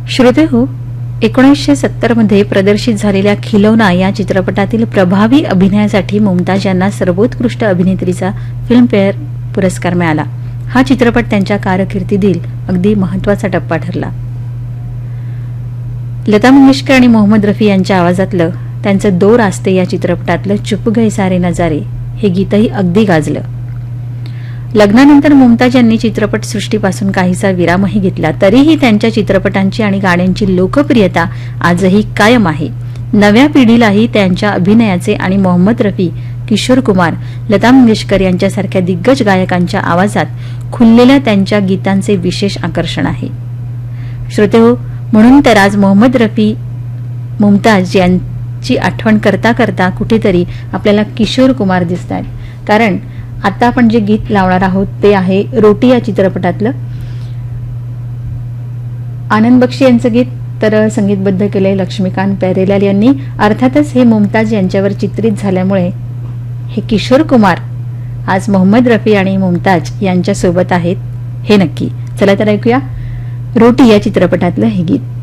श्रोते हो, 1970 मध्ये प्रदर्शित झालेल्या खिलौना या चित्रपटातील प्रभावी अभिनयासाठी मुमताज यांना सर्वोत्कृष्ट अभिनेत्रीचा फिल्मफेअर पुरस्कार मिळाला. हा चित्रपट त्यांच्या कारकिर्दीतील अगदी महत्वाचा टप्पा ठरला. लता मंगेशकर आणि मोहम्मद रफी यांच्या आवाजातलं त्यांचं दो रास्ते या चित्रपटातलं चुप गए सारे नजारे हे गीतही अगदी गाजलं. लग्नानंतर मुमताज यांनी चित्रपट सृष्टीपासून काहीसा विरामही घेतला, तरीही त्यांच्या चित्रपटांची आणि गाण्यांची लोकप्रियता आजही कायम आहे. नव्या पिढीलाही त्यांच्या अभिनयाचे आणि मोहम्मद रफी, किशोर कुमार, लता मंगेशकर यांच्यासारख्या दिग्गज गायकांच्या आवाजात खुललेल्या त्यांच्या गीतांचे विशेष आकर्षण आहे. श्रोतेहो, म्हणून तर आज मोहम्मद रफी, मुमताज यांची आठवण करता करता कुठेतरी आपल्याला किशोर कुमार दिसतात. कारण आता आपण जे गीत लावणार आहोत ते आहे रोटी या चित्रपटातलं. आनंद बक्षी यांचं गीत तर संगीतबद्ध केलंय लक्ष्मीकांत प्यारेलाल यांनी. अर्थातच हे मुमताज यांच्यावर चित्रित झाल्यामुळे हे किशोर कुमार आज मोहम्मद रफी आणि मुमताज यांच्या सोबत आहेत हे नक्की. चला तर ऐकूया रोटी या चित्रपटातलं हे गीत.